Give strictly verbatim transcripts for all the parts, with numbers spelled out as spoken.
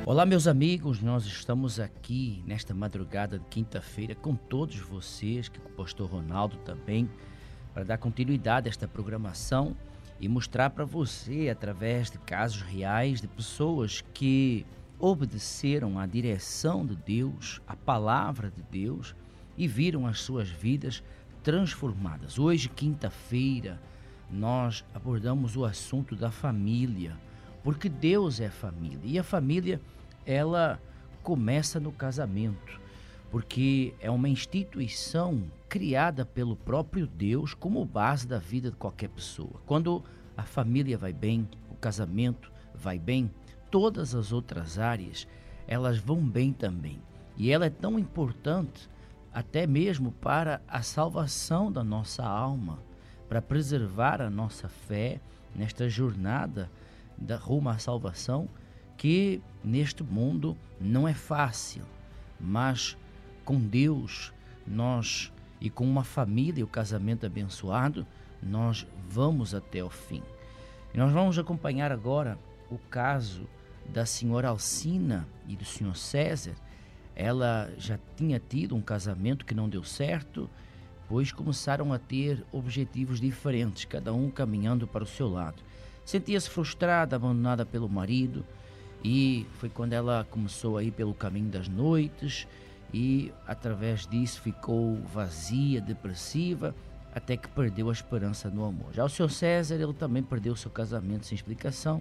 Olá, meus amigos, nós estamos aqui nesta madrugada de quinta-feira com todos vocês, que com o pastor Ronaldo também, para dar continuidade a esta programação e mostrar para você, através de casos reais de pessoas que obedeceram à direção de Deus, à palavra de Deus e viram as suas vidas transformadas. Hoje, quinta-feira, nós abordamos o assunto da família, porque Deus é família e a família ela começa no casamento, porque é uma instituição criada pelo próprio Deus como base da vida de qualquer pessoa. Quando a família vai bem, o casamento vai bem, todas as outras áreas elas vão bem também. E ela é tão importante até mesmo para a salvação da nossa alma, para preservar a nossa fé nesta jornada da rumo à salvação, que neste mundo não é fácil, mas com Deus nós e com uma família, o casamento abençoado, nós vamos até o fim. E nós vamos acompanhar agora o caso da senhora Alcina e do senhor César. Ela já tinha tido um casamento que não deu certo, pois começaram a ter objetivos diferentes, cada um caminhando para o seu lado. Sentia-se frustrada, abandonada pelo marido, e foi quando ela começou a ir pelo caminho das noites e através disso ficou vazia, depressiva, até que perdeu a esperança no amor. Já o senhor César, ele também perdeu o seu casamento sem explicação,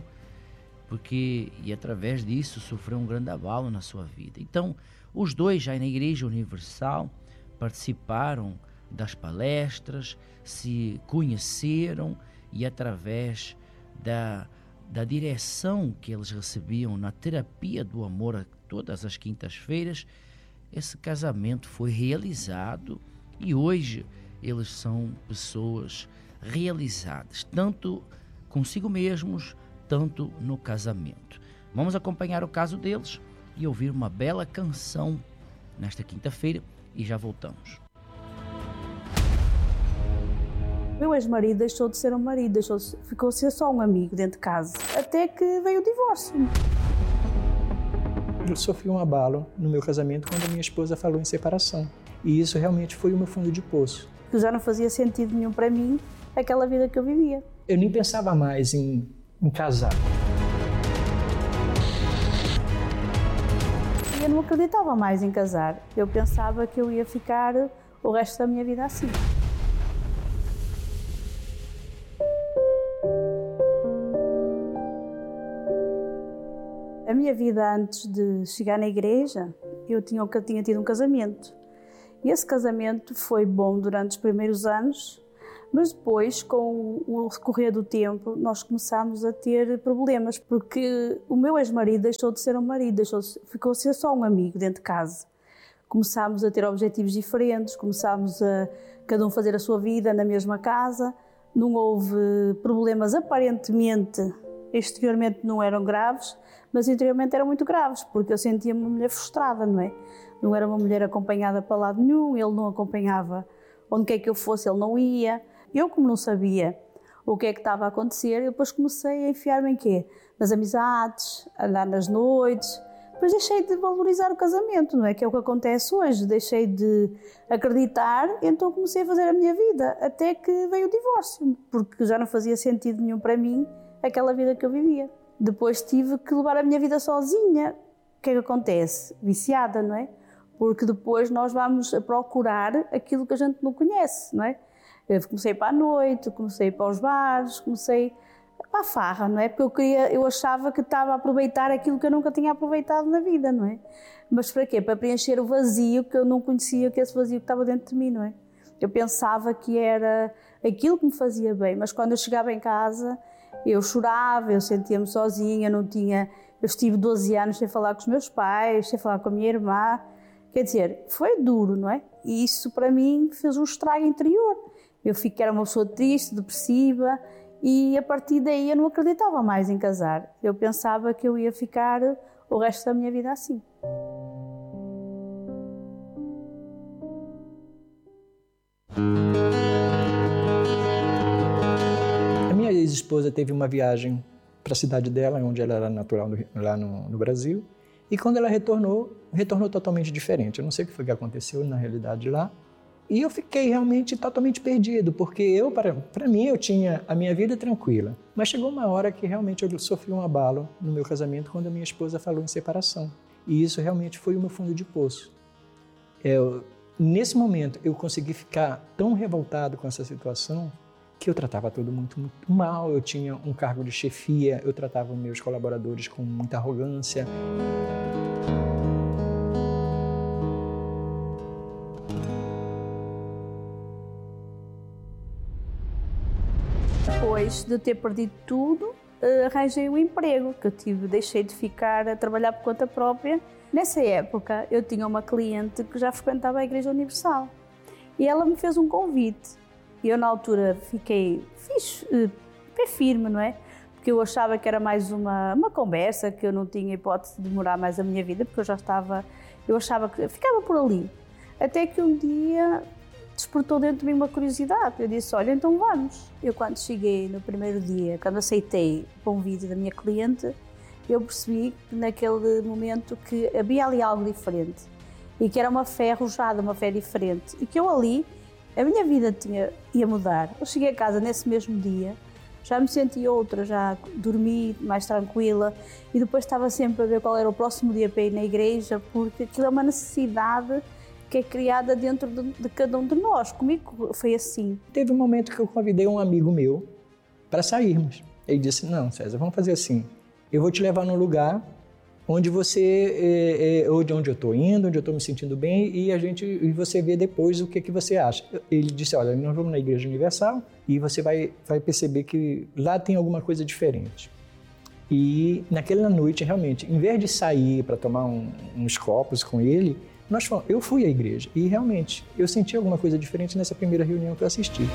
porque e através disso sofreu um grande abalo na sua vida. Então, os dois já na Igreja Universal participaram das palestras, se conheceram e através da, da direção que eles recebiam na terapia do amor a todas as quintas-feiras, esse casamento foi realizado e hoje eles são pessoas realizadas, tanto consigo mesmos, tanto no casamento. Vamos acompanhar o caso deles e ouvir uma bela canção nesta quinta-feira e já voltamos. Meu ex-marido deixou de ser um marido, deixou de, ficou a ser só um amigo dentro de casa, até que veio o divórcio. Eu sofri um abalo no meu casamento quando a minha esposa falou em separação. E isso realmente foi o meu fundo de poço. Que já não fazia sentido nenhum para mim aquela vida que eu vivia. Eu nem pensava mais em, em casar. Eu não acreditava mais em casar. Eu pensava que eu ia ficar o resto da minha vida assim. A minha vida antes de chegar na igreja, eu tinha, eu tinha tido um casamento. E esse casamento foi bom durante os primeiros anos, mas depois, com o decorrer do tempo, nós começámos a ter problemas, porque o meu ex-marido deixou de ser um marido, deixou de, ficou a ser só um amigo dentro de casa. Começámos a ter objetivos diferentes, começámos a cada um fazer a sua vida na mesma casa, não houve problemas aparentemente, exteriormente não eram graves, mas interiormente eram muito graves, porque eu sentia-me uma mulher frustrada, não é? Não era uma mulher acompanhada para lado nenhum, ele não acompanhava onde quer que eu fosse, ele não ia. Eu, como não sabia o que é que estava a acontecer, eu depois comecei a enfiar-me em quê? Nas amizades, a andar nas noites. Depois deixei de valorizar o casamento, não é? Que é o que acontece hoje. Deixei de acreditar, então comecei a fazer a minha vida, até que veio o divórcio, porque já não fazia sentido nenhum para mim aquela vida que eu vivia. Depois tive que levar a minha vida sozinha. O que é que acontece? Viciada, não é? Porque depois nós vamos a procurar aquilo que a gente não conhece, não é? Eu comecei para a noite, comecei para os bares, comecei para a farra, não é? Porque eu queria, eu achava que estava a aproveitar aquilo que eu nunca tinha aproveitado na vida, não é? Mas para quê? Para preencher o vazio que eu não conhecia, que esse vazio que estava dentro de mim, não é? Eu pensava que era aquilo que me fazia bem, mas quando eu chegava em casa, eu chorava, eu sentia-me sozinha, não tinha... Eu estive doze anos sem falar com os meus pais, sem falar com a minha irmã. Quer dizer, foi duro, não é? E isso para mim fez um estrago interior. Eu fiquei, era uma pessoa triste, depressiva, e a partir daí eu não acreditava mais em casar. Eu pensava que eu ia ficar o resto da minha vida assim. A minha ex-esposa teve uma viagem para a cidade dela, onde ela era natural, lá no, no Brasil, E quando ela retornou, retornou totalmente diferente. Eu não sei o que foi que aconteceu na realidade lá. E eu fiquei realmente totalmente perdido, porque eu, para, para mim, eu tinha a minha vida tranquila. Mas chegou uma hora que realmente eu sofri um abalo no meu casamento quando a minha esposa falou em separação. E isso realmente foi o meu fundo de poço. Eu, nesse momento, eu consegui ficar tão revoltado com essa situação que eu tratava tudo muito, muito mal. Eu tinha um cargo de chefia, eu tratava meus colaboradores com muita arrogância. Depois de ter perdido tudo, arranjei um emprego que eu tive, deixei de ficar a trabalhar por conta própria. Nessa época, eu tinha uma cliente que já frequentava a Igreja Universal e ela me fez um convite. E eu, na altura, fiquei fiz, pé firme, não é? Porque eu achava que era mais uma, uma conversa, que eu não tinha hipótese de demorar mais a minha vida, porque eu já estava, eu achava que ficava por ali. Até que um dia despertou dentro de mim uma curiosidade. Eu disse, olha, então vamos. Eu, quando cheguei no primeiro dia, quando aceitei o convite da minha cliente, eu percebi naquele momento que havia ali algo diferente e que era uma fé arrojada, uma fé diferente e que eu ali, a minha vida tinha, ia mudar. Eu cheguei a casa nesse mesmo dia, já me senti outra, já dormi mais tranquila e depois estava sempre a ver qual era o próximo dia para ir na igreja, porque aquilo é uma necessidade que é criada dentro de, de cada um de nós. Comigo foi assim. Teve um momento que eu convidei um amigo meu para sairmos. Ele disse, não, César, vamos fazer assim. Eu vou te levar num lugar onde você, é, é, onde eu estou indo, onde eu estou me sentindo bem e a gente, e você vê depois o que, que você acha. Ele disse, olha, nós vamos na Igreja Universal e você vai, vai perceber que lá tem alguma coisa diferente. E naquela noite, realmente, em vez de sair para tomar um, uns copos com ele, nós fomos, eu fui à igreja e realmente eu senti alguma coisa diferente nessa primeira reunião que eu assisti.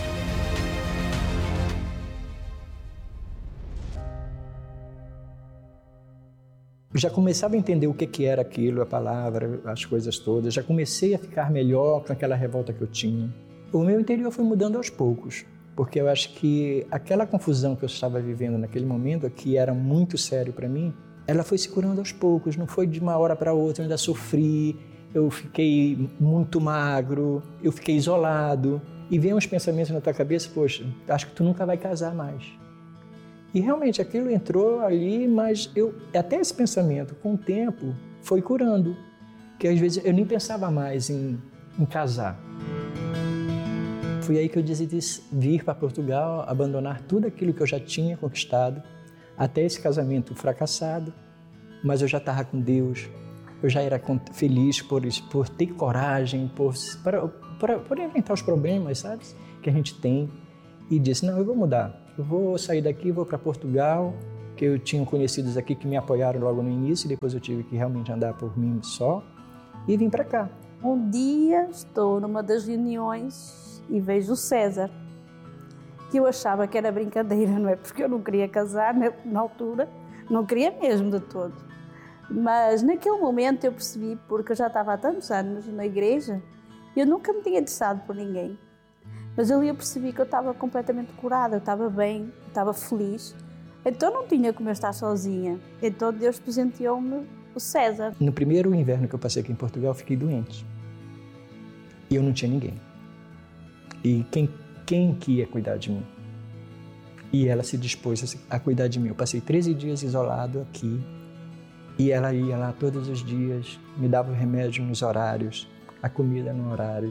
Já começava a entender o que, que era aquilo, a palavra, as coisas todas. Já comecei a ficar melhor com aquela revolta que eu tinha. O meu interior foi mudando aos poucos, porque eu acho que aquela confusão que eu estava vivendo naquele momento, que era muito sério para mim, ela foi se curando aos poucos, não foi de uma hora para outra, eu ainda sofri, eu fiquei muito magro, eu fiquei isolado. E vem uns pensamentos na tua cabeça, poxa, acho que tu nunca vai casar mais. E realmente aquilo entrou ali, mas eu, até esse pensamento, com o tempo, foi curando. Que às vezes eu nem pensava mais em, em casar. Foi aí que eu decidi vir para Portugal, abandonar tudo aquilo que eu já tinha conquistado, até esse casamento fracassado, mas eu já estava com Deus, eu já era feliz por, por ter coragem, por, por, por, por enfrentar os problemas, sabe, que a gente tem. E disse, não, eu vou mudar. Eu vou sair daqui, vou para Portugal, que eu tinha conhecidos aqui que me apoiaram logo no início, e depois eu tive que realmente andar por mim só, e vim para cá. Um dia estou numa das reuniões e vejo o César, que eu achava que era brincadeira, não é? Porque eu não queria casar na altura, não queria mesmo de todo. Mas naquele momento eu percebi, porque eu já estava há tantos anos na igreja, eu nunca me tinha interessado por ninguém. Mas ali eu percebi que eu estava completamente curada, eu estava bem, eu estava feliz. Então não tinha como eu estar sozinha. Então Deus presenteou-me o César. No primeiro inverno que eu passei aqui em Portugal, eu fiquei doente. E eu não tinha ninguém. E quem, quem que ia cuidar de mim? E ela se dispôs a cuidar de mim. Eu passei treze dias isolado aqui. E ela ia lá todos os dias, me dava o remédio nos horários, a comida no horário.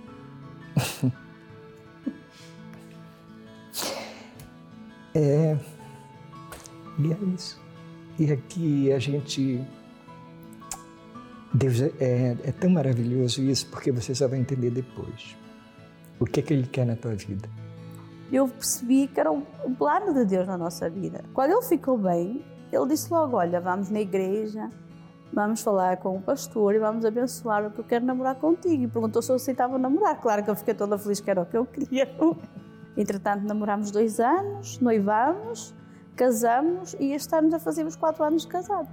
É, e é isso. E aqui a gente... Deus é, é, é tão maravilhoso isso, porque você só vai entender depois. O que é que Ele quer na tua vida. Eu percebi que era um, um plano de Deus na nossa vida. Quando Ele ficou bem, Ele disse logo, olha, vamos na igreja, vamos falar com o pastor e vamos abençoar, porque eu quero namorar contigo. E perguntou se eu aceitava namorar. Claro que eu fiquei toda feliz, que era o que eu queria. Entretanto, namorámos dois anos, noivámos, casamos e este ano já fazemos quatro anos casados.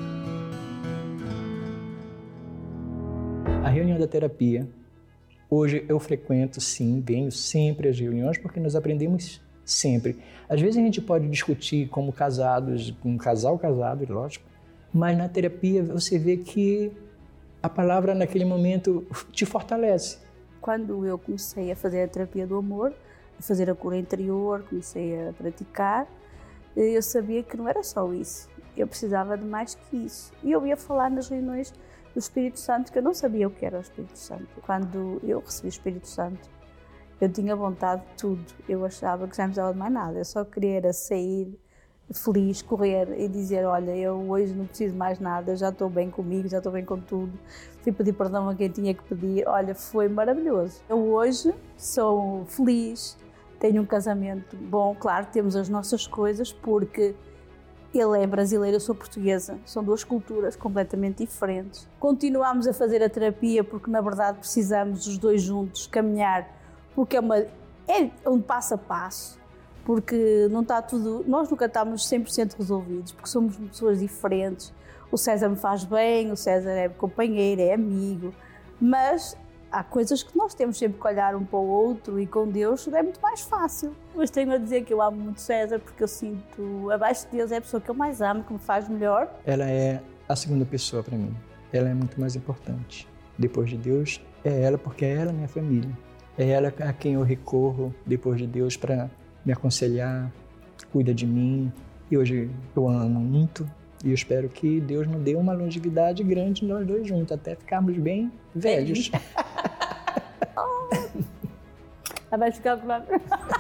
A reunião da terapia, hoje eu frequento, sim, venho sempre às reuniões porque nós aprendemos sempre. Às vezes a gente pode discutir como casados, um casal casado, lógico, Mas na terapia você vê que a palavra naquele momento te fortalece. Quando eu comecei a fazer a terapia do amor, a fazer a cura interior, comecei a praticar, eu sabia que não era só isso. Eu precisava de mais que isso. E eu ia falar nas reuniões do Espírito Santo, que eu não sabia o que era o Espírito Santo. Quando eu recebi o Espírito Santo, eu tinha vontade de tudo. Eu achava que já não precisava de mais nada. Eu só queria era sair feliz, correr e dizer, olha, eu hoje não preciso mais nada, já estou bem comigo, já estou bem com tudo. Fui pedir perdão a quem tinha que pedir. Olha, foi maravilhoso. Eu hoje sou feliz, tenho um casamento bom. Claro, temos as nossas coisas, porque ele é brasileiro, eu sou portuguesa. São duas culturas completamente diferentes. Continuamos a fazer a terapia porque, na verdade, precisamos os dois juntos caminhar, porque é, uma, é um passo a passo. Porque não está tudo, nós nunca estamos cem por cento resolvidos, porque somos pessoas diferentes. O César me faz bem, o César é companheiro, é amigo, mas há coisas que nós temos sempre que olhar um para o outro, e com Deus é muito mais fácil. Mas tenho a dizer que eu amo muito César, porque eu sinto, abaixo de Deus, é a pessoa que eu mais amo, que me faz melhor. Ela é a segunda pessoa para mim, ela é muito mais importante. Depois de Deus, é ela, porque é ela minha família. É ela a quem eu recorro, depois de Deus, para me aconselhar, cuida de mim. E hoje eu amo muito e eu espero que Deus nos dê uma longevidade grande nós dois juntos, até ficarmos bem velhos. Ela vai ficar com